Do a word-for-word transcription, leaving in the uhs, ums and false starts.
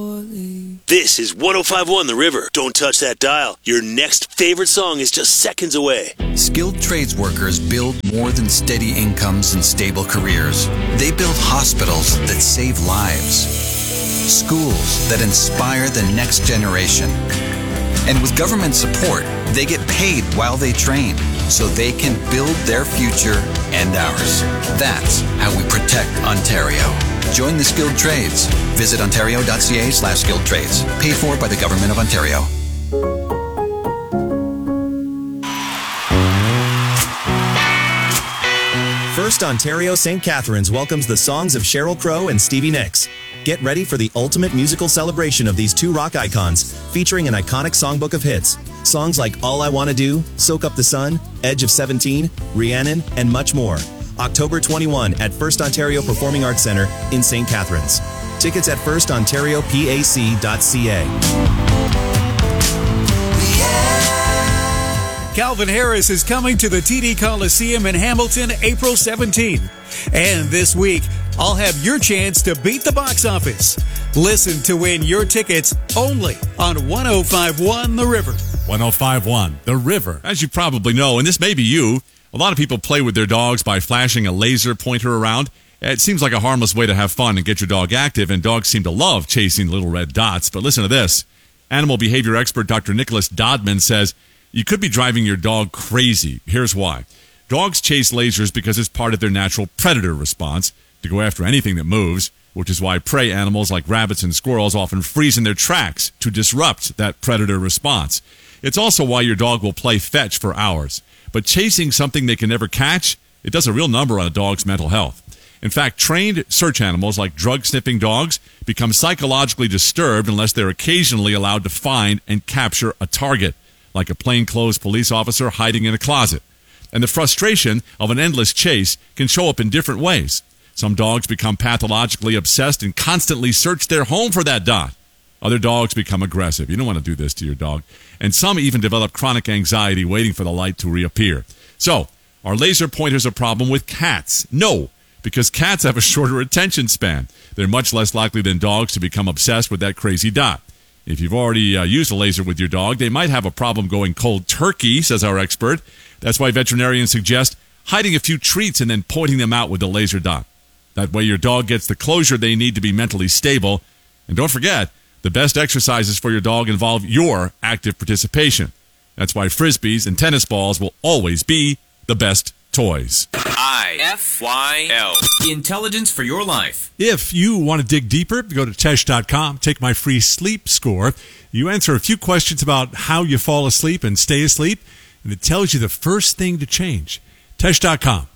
This is one oh five point one The River. Don't touch that dial. Your next favorite song is just seconds away. Skilled trades workers build more than steady incomes and stable careers. They build hospitals that save lives, schools that inspire the next generation. And with government support, they get paid while they train, so they can build their future and ours. That's how we protect Ontario. Join the skilled trades. Visit ontario.ca slash skilled trades. Paid for by the Government of Ontario. First Ontario Saint Catharines welcomes the songs of Sheryl Crow and Stevie Nicks. Get ready for the ultimate musical celebration of these two rock icons, featuring an iconic songbook of hits. Songs like All I Wanna Do, Soak Up the Sun, Edge of seventeen, Rhiannon, and much more. October twenty-first at First Ontario Performing Arts Centre in Saint Catharines. Tickets at first ontario p a c dot c a. Calvin Harris is coming to the T D Coliseum in Hamilton April seventeenth. And this week, I'll have your chance to beat the box office. Listen to win your tickets only on one oh five point one The River. one oh five point one The River. As you probably know, and this may be you, a lot of people play with their dogs by flashing a laser pointer around. It seems like a harmless way to have fun and get your dog active, and dogs seem to love chasing little red dots. But listen to this. Animal behavior expert Doctor Nicholas Dodman says you could be driving your dog crazy. Here's why. Dogs chase lasers because it's part of their natural predator response to go after anything that moves, which is why prey animals like rabbits and squirrels often freeze in their tracks to disrupt that predator response. It's also why your dog will play fetch for hours. But chasing something they can never catch, it does a real number on a dog's mental health. In fact, trained search animals like drug-sniffing dogs become psychologically disturbed unless they're occasionally allowed to find and capture a target, like a plainclothes police officer hiding in a closet. And the frustration of an endless chase can show up in different ways. Some dogs become pathologically obsessed and constantly search their home for that dot. Other dogs become aggressive. You don't want to do this to your dog. And some even develop chronic anxiety waiting for the light to reappear. So, are laser pointers a problem with cats? No, because cats have a shorter attention span. They're much less likely than dogs to become obsessed with that crazy dot. If you've already uh, used a laser with your dog, they might have a problem going cold turkey, says our expert. That's why veterinarians suggest hiding a few treats and then pointing them out with the laser dot. That way your dog gets the closure they need to be mentally stable. And don't forget, the best exercises for your dog involve your active participation. That's why Frisbees and tennis balls will always be the best toys. I F Y L. Intelligence for your life. If you want to dig deeper, go to Tesh dot com, take my free sleep score. You answer a few questions about how you fall asleep and stay asleep, and it tells you the first thing to change. Tesh dot com.